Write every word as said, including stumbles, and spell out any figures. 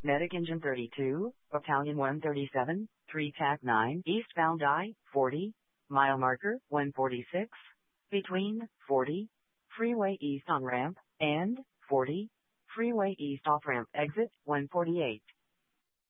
Medic Engine thirty-two, Battalion one thirty-seven, three T A C nine, eastbound I forty, mile marker one forty-six, between forty, freeway east on ramp, and forty, freeway east off ramp exit one forty-eight.